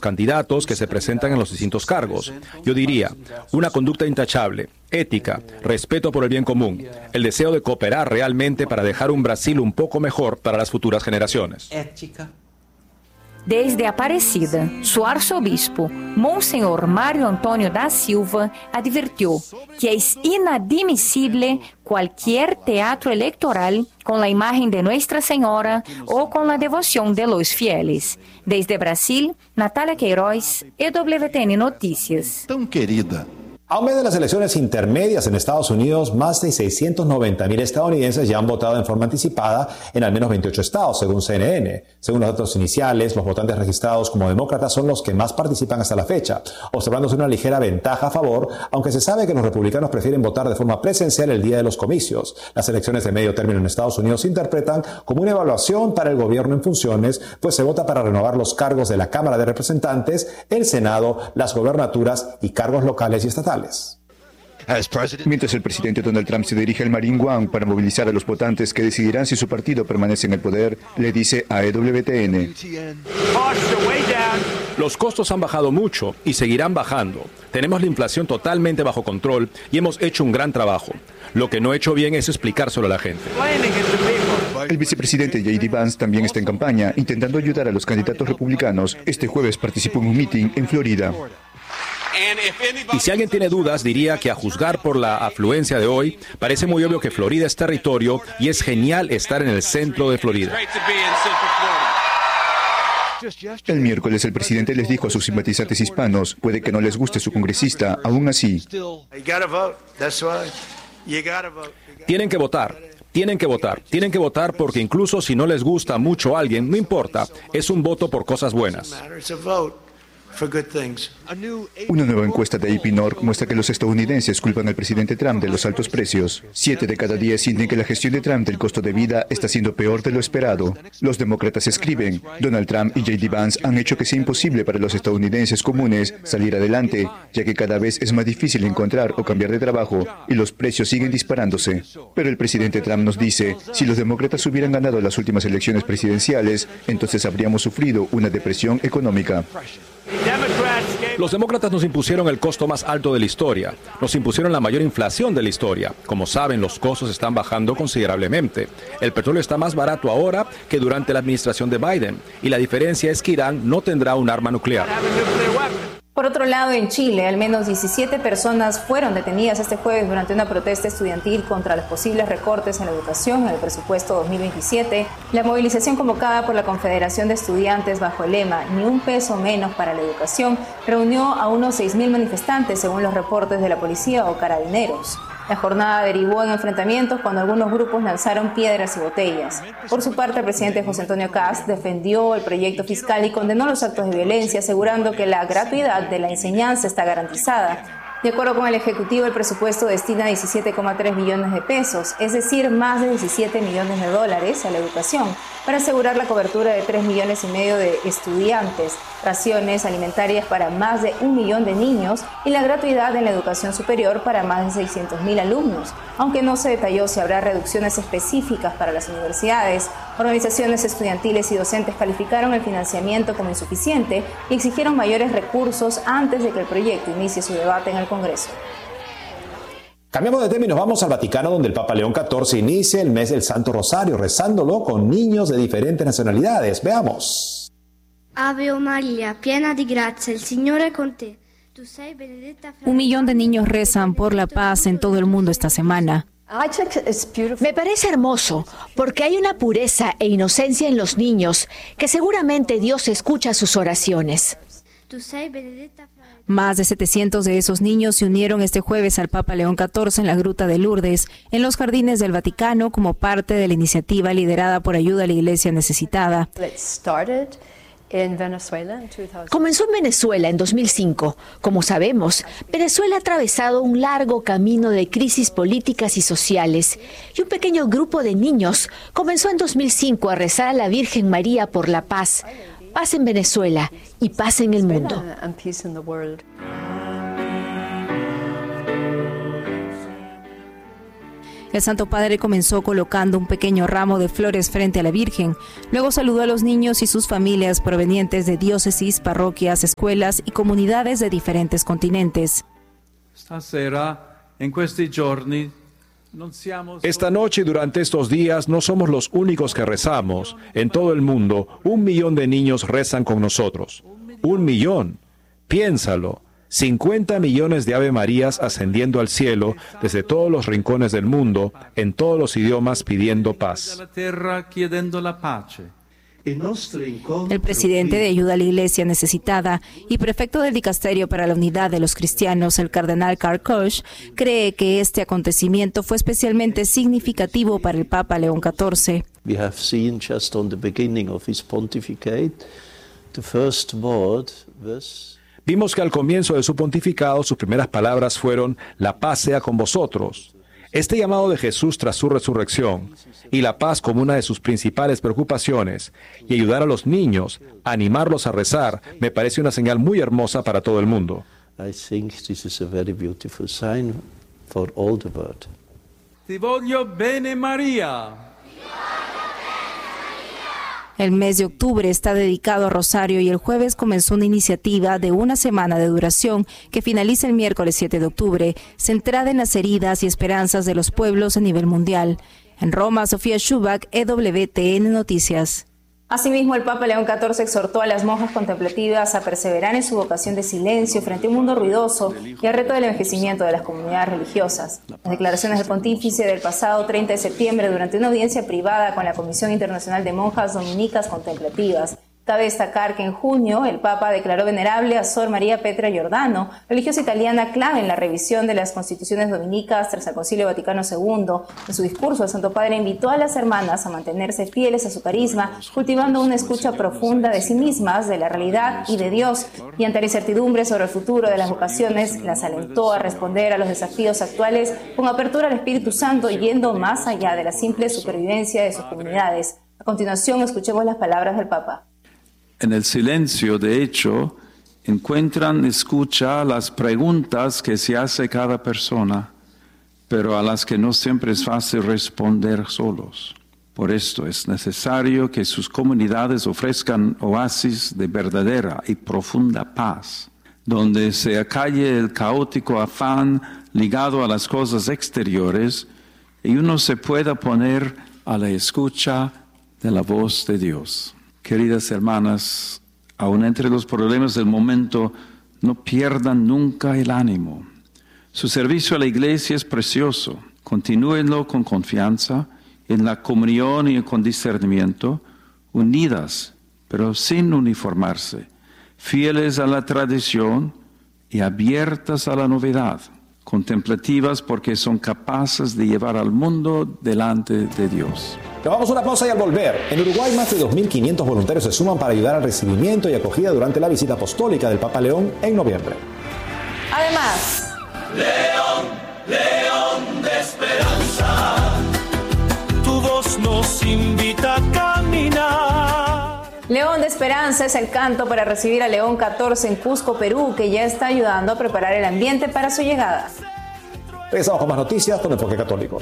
candidatos que se presentan en los distintos cargos. Yo diría, una conducta intachable, ética, respeto por el bien común, el deseo de cooperar realmente para dejar un Brasil un poco mejor para las futuras generaciones. Desde Aparecida, su arzobispo, Monsenhor Mário Antônio da Silva, advirtió que es inadmisible cualquier teatro electoral con la imagen de Nuestra Señora o con la devoción de los fieles. Desde Brasil, Natalia Queiroz, EWTN Noticias. Tan querida. A un mes de las elecciones intermedias en Estados Unidos, más de 690,000 estadounidenses ya han votado en forma anticipada en al menos 28 estados, según CNN. Según los datos iniciales, los votantes registrados como demócratas son los que más participan hasta la fecha, observándose una ligera ventaja a favor, aunque se sabe que los republicanos prefieren votar de forma presencial el día de los comicios. Las elecciones de medio término en Estados Unidos se interpretan como una evaluación para el gobierno en funciones, pues se vota para renovar los cargos de la Cámara de Representantes, el Senado, las gobernaturas y cargos locales y estatales. Mientras el presidente Donald Trump se dirige al Marine One para movilizar a los votantes que decidirán si su partido permanece en el poder, le dice a EWTN: Los costos han bajado mucho y seguirán bajando. Tenemos la inflación totalmente bajo control y hemos hecho un gran trabajo. Lo que no he hecho bien es explicárselo a la gente. El vicepresidente J.D. Vance también está en campaña, intentando ayudar a los candidatos republicanos. Este jueves participó en un meeting en Florida. Y si alguien tiene dudas, diría que a juzgar por la afluencia de hoy, parece muy obvio que Florida es territorio y es genial estar en el centro de Florida. El miércoles el presidente les dijo a sus simpatizantes hispanos, puede que no les guste su congresista, aún así. Tienen que votar. Tienen que votar, tienen que votar porque incluso si no les gusta mucho a alguien, no importa, es un voto por cosas buenas. Una nueva encuesta de AP North muestra que los estadounidenses culpan al presidente Trump de los altos precios. 7 de cada 10 sienten que la gestión de Trump del costo de vida está siendo peor de lo esperado. Los demócratas escriben, Donald Trump y J.D. Vance han hecho que sea imposible para los estadounidenses comunes salir adelante, ya que cada vez es más difícil encontrar o cambiar de trabajo y los precios siguen disparándose. Pero el presidente Trump nos dice, si los demócratas hubieran ganado las últimas elecciones presidenciales, entonces habríamos sufrido una depresión económica. Los demócratas nos impusieron el costo más alto de la historia. Nos impusieron la mayor inflación de la historia. Como saben, los costos están bajando considerablemente. El petróleo está más barato ahora que durante la administración de Biden. Y la diferencia es que Irán no tendrá un arma nuclear. Por otro lado, en Chile, al menos 17 personas fueron detenidas este jueves durante una protesta estudiantil contra los posibles recortes en la educación en el presupuesto 2027. La movilización convocada por la Confederación de Estudiantes bajo el lema "Ni un peso menos para la educación" reunió a unos 6.000 manifestantes, según los reportes de la policía o carabineros. La jornada derivó en enfrentamientos cuando algunos grupos lanzaron piedras y botellas. Por su parte, el presidente José Antonio Kast defendió el proyecto fiscal y condenó los actos de violencia, asegurando que la gratuidad de la enseñanza está garantizada. De acuerdo con el Ejecutivo, el presupuesto destina 17,3 billones de pesos, es decir, más de 17 millones de dólares a la educación, para asegurar la cobertura de 3,5 millones de estudiantes, raciones alimentarias para más de 1 millón de niños y la gratuidad en la educación superior para más de 600.000 alumnos. Aunque no se detalló si habrá reducciones específicas para las universidades, organizaciones estudiantiles y docentes calificaron el financiamiento como insuficiente y exigieron mayores recursos antes de que el proyecto inicie su debate en el Congreso. Cambiamos de tema y nos vamos al Vaticano, donde el Papa León XIV inicia el mes del Santo Rosario, rezándolo con niños de diferentes nacionalidades. Veamos. Ave María, piena di grazia, el Señor es con te. 1 millón de niños rezan por la paz en todo el mundo esta semana. Me parece hermoso, porque hay una pureza e inocencia en los niños, que seguramente Dios escucha sus oraciones. Más de 700 de esos niños se unieron este jueves al Papa León XIV en la Gruta de Lourdes, en los jardines del Vaticano, como parte de la iniciativa liderada por Ayuda a la Iglesia Necesitada. Comenzó en Venezuela en 2005. Como sabemos, Venezuela ha atravesado un largo camino de crisis políticas y sociales, y un pequeño grupo de niños comenzó en 2005 a rezar a la Virgen María por la paz. Paz en Venezuela y paz en el mundo. El Santo Padre comenzó colocando un pequeño ramo de flores frente a la Virgen. Luego saludó a los niños y sus familias provenientes de diócesis, parroquias, escuelas y comunidades de diferentes continentes. Esta noche y durante estos días no somos los únicos que rezamos. En todo el mundo, 1 millón de niños rezan con nosotros. 1 millón. Piénsalo. 50 millones de Ave Marías ascendiendo al cielo desde todos los rincones del mundo, en todos los idiomas pidiendo paz. El presidente de Ayuda a la Iglesia Necesitada y prefecto del Dicasterio para la Unidad de los Cristianos, el cardenal Karl Koch, cree que este acontecimiento fue especialmente significativo para el Papa León XIV. We have seen just on the beginning of his pontificate, the first word was... Vimos que al comienzo de su pontificado sus primeras palabras fueron: la paz sea con vosotros. Este llamado de Jesús tras su resurrección y la paz como una de sus principales preocupaciones y ayudar a los niños, animarlos a rezar, me parece una señal muy hermosa para todo el mundo. I think this is a very beautiful sign for all the world. Ti voglio bene, María. El mes de octubre está dedicado a Rosario y el jueves comenzó una iniciativa de una semana de duración que finaliza el miércoles 7 de octubre, centrada en las heridas y esperanzas de los pueblos a nivel mundial. En Roma, Sofía Schubach, EWTN Noticias. Asimismo, el Papa León XIV exhortó a las monjas contemplativas a perseverar en su vocación de silencio frente a un mundo ruidoso y al reto del envejecimiento de las comunidades religiosas. Las declaraciones del pontífice del pasado 30 de septiembre durante una audiencia privada con la Comisión Internacional de Monjas Dominicas Contemplativas. Cabe destacar que en junio el Papa declaró venerable a Sor María Petra Giordano, religiosa italiana clave en la revisión de las constituciones dominicas tras el Concilio Vaticano II. En su discurso, el Santo Padre invitó a las hermanas a mantenerse fieles a su carisma, cultivando una escucha profunda de sí mismas, de la realidad y de Dios, y ante la incertidumbre sobre el futuro de las vocaciones, las alentó a responder a los desafíos actuales con apertura al Espíritu Santo, yendo más allá de la simple supervivencia de sus comunidades. A continuación, escuchemos las palabras del Papa. En el silencio, de hecho, encuentran escucha las preguntas que se hace cada persona, pero a las que no siempre es fácil responder solos. Por esto es necesario que sus comunidades ofrezcan oasis de verdadera y profunda paz, donde se acalle el caótico afán ligado a las cosas exteriores y uno se pueda poner a la escucha de la voz de Dios. Queridas hermanas, aun entre los problemas del momento, no pierdan nunca el ánimo. Su servicio a la Iglesia es precioso. Continúenlo con confianza, en la comunión y con discernimiento, unidas, pero sin uniformarse, fieles a la tradición y abiertas a la novedad, contemplativas porque son capaces de llevar al mundo delante de Dios. Tomamos una pausa y al volver, en Uruguay más de 2.500 voluntarios se suman para ayudar al recibimiento y acogida durante la visita apostólica del Papa León en noviembre. Además, León, León de esperanza, tu voz nos invita a caminar. León de Esperanza es el canto para recibir a León XIV en Cusco, Perú, que ya está ayudando a preparar el ambiente para su llegada. Regresamos con más noticias con Enfoque Católico.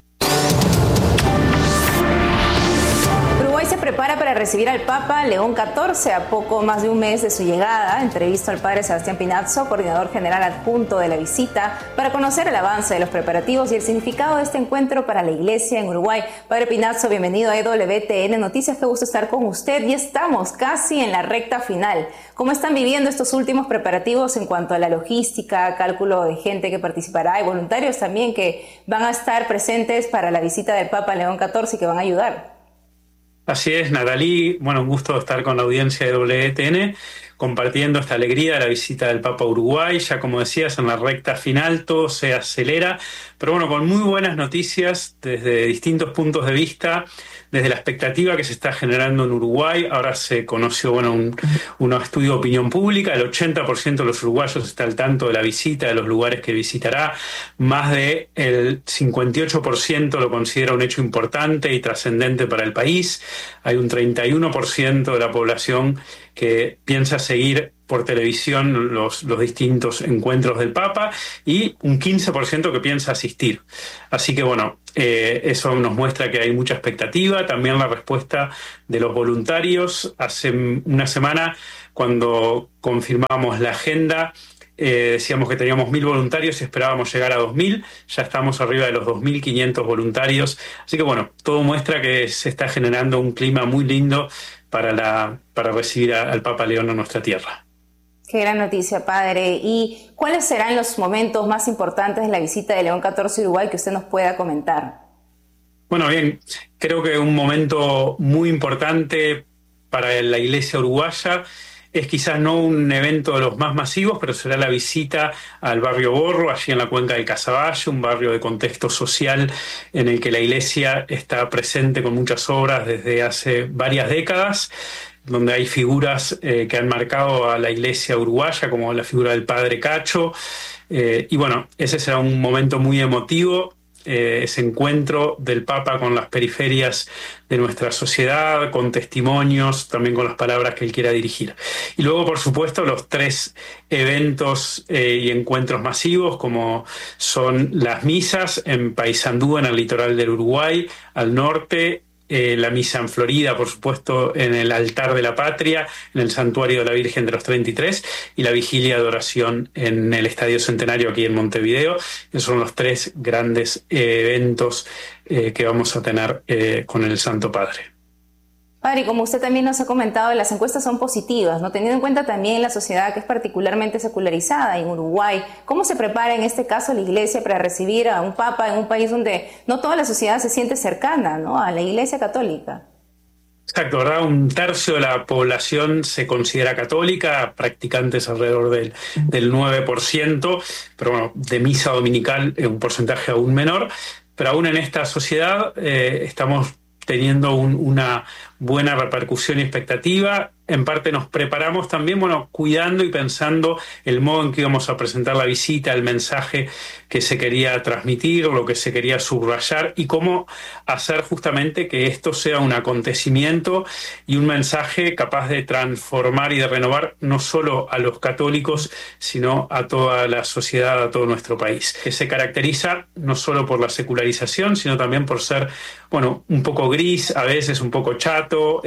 Uruguay se prepara para recibir al Papa León XIV a poco más de un mes de su llegada. Entrevistó al padre Sebastián Pinazzo, coordinador general adjunto de la visita, para conocer el avance de los preparativos y el significado de este encuentro para la Iglesia en Uruguay. Padre Pinazzo, bienvenido a EWTN Noticias, qué gusto estar con usted. Y estamos casi en la recta final. ¿Cómo están viviendo estos últimos preparativos en cuanto a la logística, cálculo de gente que participará y voluntarios también que van a estar presentes para la visita del Papa León XIV y que van a ayudar? Así es, Natalie. Bueno, un gusto estar con la audiencia de WTN, compartiendo esta alegría de la visita del Papa a Uruguay. Ya como decías, en la recta final todo se acelera, pero bueno, con muy buenas noticias desde distintos puntos de vista, desde la expectativa que se está generando en Uruguay. Ahora se conoció un estudio de opinión pública, el 80% de los uruguayos está al tanto de la visita, de los lugares que visitará, más del 58% lo considera un hecho importante y trascendente para el país. Hay un 31% de la población que piensa seguir por televisión los distintos encuentros del Papa y un 15% que piensa asistir. Así que bueno, eso nos muestra que hay mucha expectativa. También la respuesta de los voluntarios. Hace una semana, cuando confirmamos la agenda, decíamos que teníamos 1.000 voluntarios y esperábamos llegar a 2.000. Ya estamos arriba de los 2.500 voluntarios. Así que bueno, todo muestra que se está generando un clima muy lindo para recibir al Papa León en nuestra tierra. Qué gran noticia, padre. ¿Y cuáles serán los momentos más importantes de la visita de León XIV a Uruguay que usted nos pueda comentar? Bueno, bien, creo que un momento muy importante para la Iglesia uruguaya es quizás no un evento de los más masivos, pero será la visita al barrio Borro, allí en la cuenca del Casaballe, un barrio de contexto social en el que la Iglesia está presente con muchas obras desde hace varias décadas, donde hay figuras que han marcado a la Iglesia uruguaya, como la figura del Padre Cacho. Y bueno, ese será un momento muy emotivo, ese encuentro del Papa con las periferias de nuestra sociedad, con testimonios, también con las palabras que él quiera dirigir. Y luego, por supuesto, los 3 eventos y encuentros masivos, como son las misas en Paysandú, en el litoral del Uruguay, al norte, la misa en Florida, por supuesto, en el altar de la patria, en el santuario de la Virgen de los 33, y la vigilia de oración en el Estadio Centenario aquí en Montevideo. Esos son los 3 grandes eventos que vamos a tener con el Santo Padre. Padre, como usted también nos ha comentado, las encuestas son positivas, ¿no? Teniendo en cuenta también la sociedad que es particularmente secularizada en Uruguay. ¿Cómo se prepara en este caso la Iglesia para recibir a un Papa en un país donde no toda la sociedad se siente cercana, ¿no?, a la Iglesia católica? Exacto, ¿verdad? 1/3 de la población se considera católica, practicantes alrededor del 9%, pero bueno, de misa dominical un porcentaje aún menor. Pero aún en esta sociedad estamos teniendo una buena repercusión y expectativa. En parte nos preparamos también, bueno, cuidando y pensando el modo en que íbamos a presentar la visita, el mensaje que se quería transmitir, lo que se quería subrayar y cómo hacer justamente que esto sea un acontecimiento y un mensaje capaz de transformar y de renovar no solo a los católicos, sino a toda la sociedad, a todo nuestro país, que se caracteriza no solo por la secularización, sino también por ser, bueno, un poco gris, a veces un poco chato,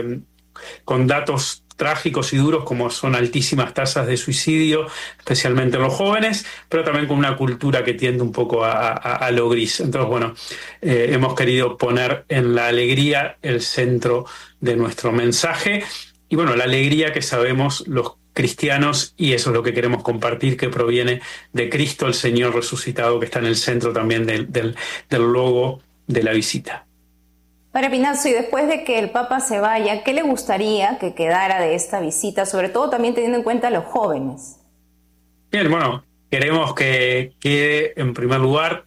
con datos trágicos y duros como son altísimas tasas de suicidio, especialmente en los jóvenes, pero también con una cultura que tiende un poco a lo gris. Entonces, bueno, hemos querido poner en la alegría el centro de nuestro mensaje y, bueno, la alegría que sabemos los cristianos, y eso es lo que queremos compartir, que proviene de Cristo, el Señor resucitado, que está en el centro también del logo de la visita. Padre Pinazzo, y después de que el Papa se vaya, ¿qué le gustaría que quedara de esta visita, sobre todo también teniendo en cuenta a los jóvenes? Bien, bueno, queremos que quede en primer lugar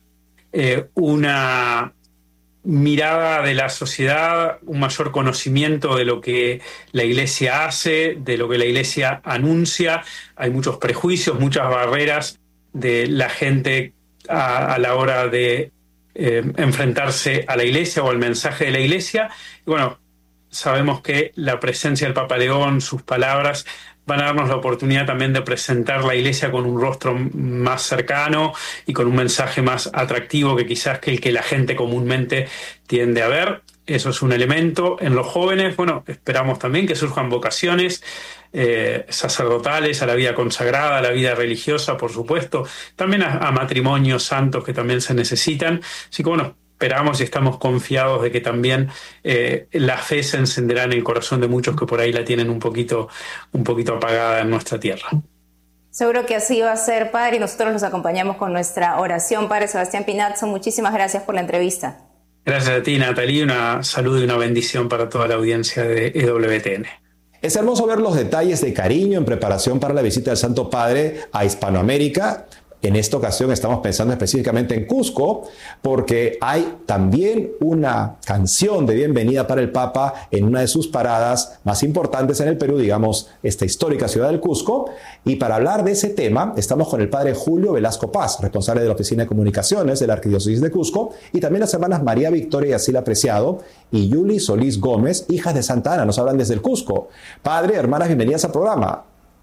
una mirada de la sociedad, un mayor conocimiento de lo que la Iglesia hace, de lo que la Iglesia anuncia. Hay muchos prejuicios, muchas barreras de la gente a la hora de enfrentarse a la Iglesia o al mensaje de la Iglesia. Y bueno, sabemos que la presencia del Papa León, sus palabras, van a darnos la oportunidad también de presentar la Iglesia con un rostro más cercano y con un mensaje más atractivo que quizás que el que la gente comúnmente tiende a ver. Eso es un elemento. En los jóvenes, bueno, esperamos también que surjan vocaciones sacerdotales, a la vida consagrada, a la vida religiosa, por supuesto, también a matrimonios santos que también se necesitan. Así que bueno, esperamos y estamos confiados de que también la fe se encenderá en el corazón de muchos que por ahí la tienen un poquito apagada en nuestra tierra. Seguro que así va a ser, Padre, y nosotros los acompañamos con nuestra oración. Padre Sebastián Pinazzo, muchísimas gracias por la entrevista. Gracias a ti, Natalie, una salud y una bendición para toda la audiencia de EWTN. Es hermoso ver los detalles de cariño en preparación para la visita del Santo Padre a Hispanoamérica. En esta ocasión estamos pensando específicamente en Cusco, porque hay también una canción de bienvenida para el Papa en una de sus paradas más importantes en el Perú, digamos, esta histórica ciudad del Cusco. Y para hablar de ese tema, estamos con el Padre Julio Velasco Paz, responsable de la Oficina de Comunicaciones de la Arquidiócesis de Cusco, y también las hermanas María Victoria y Asila Preciado y Yuli Solís Gómez, hijas de Santa Ana, nos hablan desde el Cusco. Padre, hermanas, bienvenidas al programa.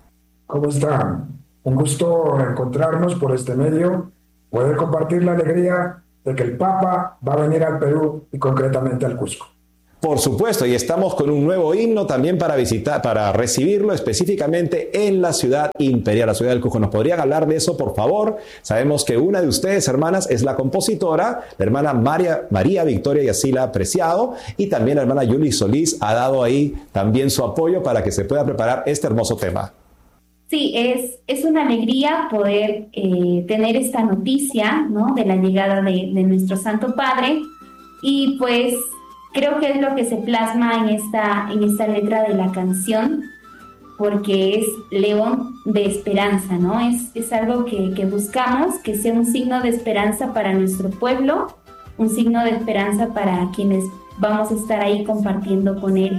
¿Cómo están? Un gusto encontrarnos por este medio, poder compartir la alegría de que el Papa va a venir al Perú y concretamente al Cusco. Por supuesto, y estamos con un nuevo himno también para recibirlo específicamente en la ciudad imperial, la ciudad del Cusco. ¿Nos podrían hablar de eso, por favor? Sabemos que una de ustedes, hermanas, es la compositora, la hermana María Victoria Yacila Preciado, y también la hermana Yuli Solís ha dado ahí también su apoyo para que se pueda preparar este hermoso tema. Sí, es una alegría poder tener esta noticia, ¿no?, de la llegada de nuestro Santo Padre, y pues creo que es lo que se plasma en esta letra de la canción, porque es león de esperanza, ¿no? Es algo que buscamos, que sea un signo de esperanza para nuestro pueblo, un signo de esperanza para quienes vamos a estar ahí compartiendo con él.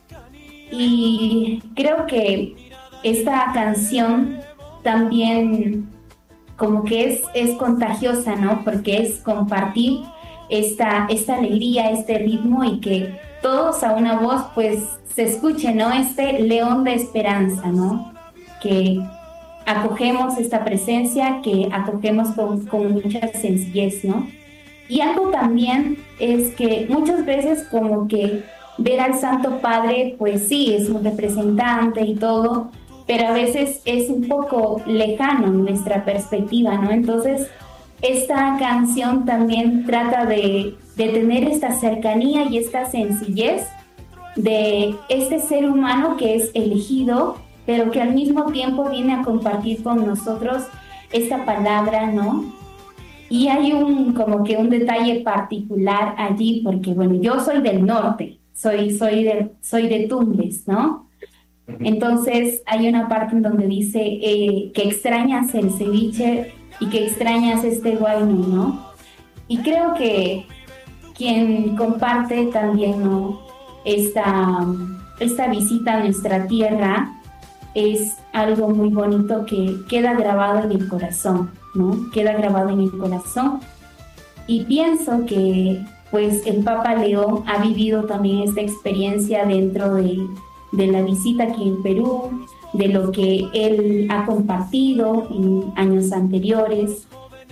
Y creo que esta canción también como que es contagiosa, ¿no? Porque es compartir esta alegría, este ritmo, y que todos a una voz pues se escuche, ¿no? Este león de esperanza, ¿no? Que acogemos esta presencia, que acogemos con mucha sencillez, ¿no? Y algo también es que muchas veces como que ver al Santo Padre, pues sí, es un representante y todo, pero a veces es un poco lejano nuestra perspectiva, ¿no? Entonces, esta canción también trata de tener esta cercanía y esta sencillez de este ser humano que es elegido, pero que al mismo tiempo viene a compartir con nosotros esta palabra, ¿no? Y hay como que un detalle particular allí, porque bueno, yo soy del norte, soy de Tumbes, ¿no? Entonces hay una parte en donde dice que extrañas el ceviche y que extrañas este guayno, ¿no? Y creo que quien comparte también, ¿no?, esta visita a nuestra tierra es algo muy bonito que queda grabado en el corazón, ¿no? Queda grabado en el corazón. Y pienso que pues el Papa León ha vivido también esta experiencia dentro de la visita aquí en Perú, de lo que él ha compartido en años anteriores,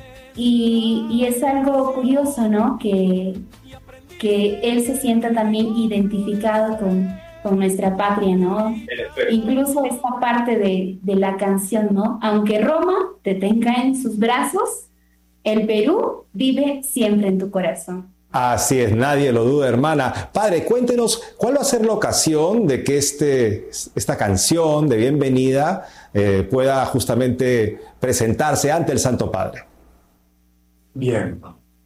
y es algo curioso, ¿no?, que él se sienta también identificado con nuestra patria, ¿no? Incluso esta parte de la canción, ¿no? Aunque Roma te tenga en sus brazos, el Perú vive siempre en tu corazón. Así es, nadie lo duda, hermana. Padre, cuéntenos, ¿cuál va a ser la ocasión de que esta canción de bienvenida pueda justamente presentarse ante el Santo Padre? Bien,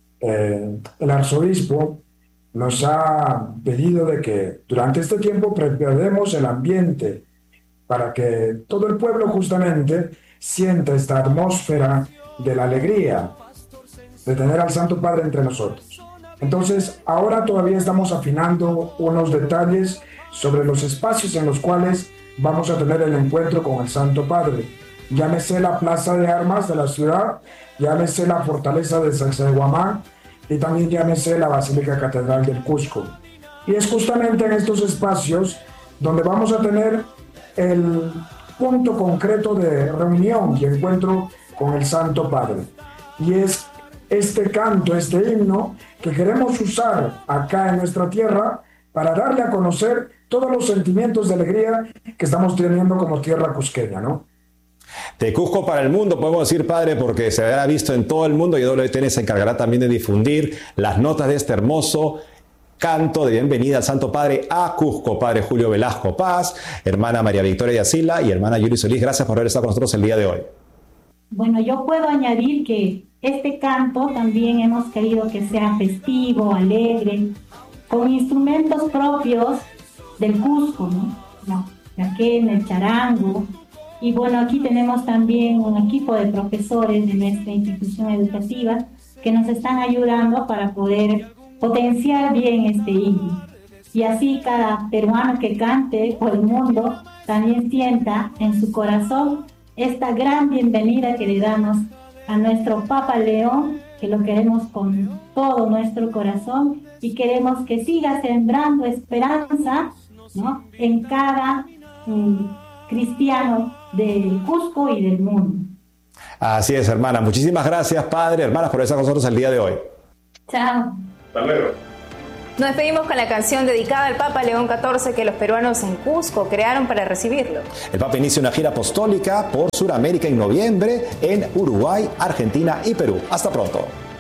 el arzobispo nos ha pedido de que durante este tiempo preparemos el ambiente para que todo el pueblo justamente sienta esta atmósfera de la alegría de tener al Santo Padre entre nosotros. Entonces, ahora todavía estamos afinando unos detalles sobre los espacios en los cuales vamos a tener el encuentro con el Santo Padre. Llámese la Plaza de Armas de la ciudad, llámese la Fortaleza de Sacsayhuamán y también llámese la Basílica Catedral del Cusco. Y es justamente en estos espacios donde vamos a tener el punto concreto de reunión y encuentro con el Santo Padre. Y es este canto, este himno que queremos usar acá en nuestra tierra para darle a conocer todos los sentimientos de alegría que estamos teniendo como tierra cusqueña, ¿no? De Cusco para el mundo, podemos decir, Padre, porque se habrá visto en todo el mundo y WTN se encargará también de difundir las notas de este hermoso canto de bienvenida al Santo Padre a Cusco. Padre Julio Velasco Paz, hermana María Victoria Yacila y hermana Yuli Solís, gracias por haber estado con nosotros el día de hoy. Bueno, yo puedo añadir que este canto también hemos querido que sea festivo, alegre, con instrumentos propios del Cusco, ¿no? La quena, el charango. Y bueno, aquí tenemos también un equipo de profesores de nuestra institución educativa que nos están ayudando para poder potenciar bien este himno. Y así cada peruano que cante por el mundo también sienta en su corazón esta gran bienvenida que le damos a nuestro Papa León, que lo queremos con todo nuestro corazón y queremos que siga sembrando esperanza, ¿no?, en cada cristiano del Cusco y del mundo. Así es, hermana. Muchísimas gracias, padre, hermanas, por estar con nosotros el día de hoy. Chao. Hasta luego. Nos despedimos con la canción dedicada al Papa León XIV que los peruanos en Cusco crearon para recibirlo. El Papa inicia una gira apostólica por Sudamérica en noviembre en Uruguay, Argentina y Perú. Hasta pronto.